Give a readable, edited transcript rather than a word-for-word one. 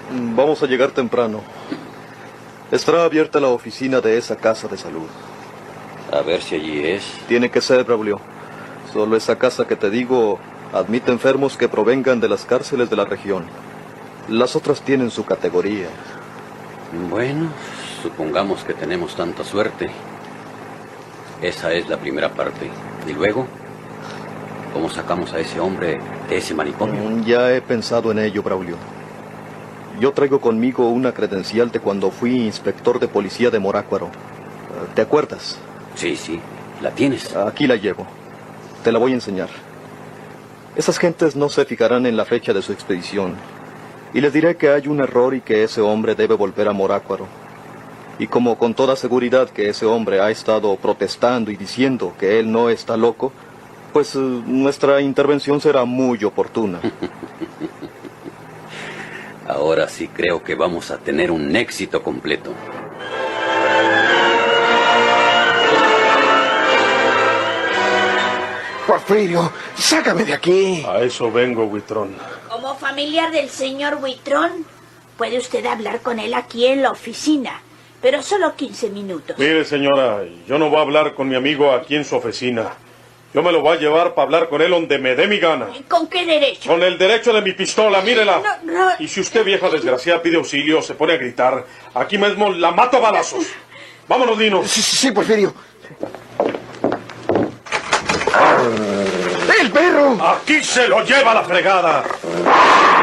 Vamos a llegar temprano. Estará abierta la oficina de esa casa de salud. A ver si allí es. Tiene que ser, Braulio. Solo esa casa que te digo admite enfermos que provengan de las cárceles de la región. Las otras tienen su categoría. Bueno, supongamos que tenemos tanta suerte. Esa es la primera parte. ¿Y luego? ¿Cómo sacamos a ese hombre de ese manicomio? Ya he pensado en ello, Braulio. Yo traigo conmigo una credencial de cuando fui inspector de policía de Morácuaro. ¿Te acuerdas? Sí, sí. ¿La tienes? Aquí la llevo. Te la voy a enseñar. Esas gentes no se fijarán en la fecha de su expedición. Y les diré que hay un error y que ese hombre debe volver a Morácuaro. Y como con toda seguridad que ese hombre ha estado protestando y diciendo que él no está loco, pues nuestra intervención será muy oportuna. Ahora sí creo que vamos a tener un éxito completo. Porfirio, sácame de aquí. A eso vengo, Huitrón. Como familiar del señor Huitrón, puede usted hablar con él aquí en la oficina, pero solo 15 minutos. Mire, señora, yo no voy a hablar con mi amigo aquí en su oficina. Yo me lo voy a llevar para hablar con él donde me dé mi gana. ¿Con qué derecho? Con el derecho de mi pistola, mírela. No. Y si usted, vieja desgraciada, pide auxilio, se pone a gritar, aquí mismo la mato a balazos. Vámonos, Lino. Sí, Porfirio. ¡El perro! Aquí se lo lleva la fregada.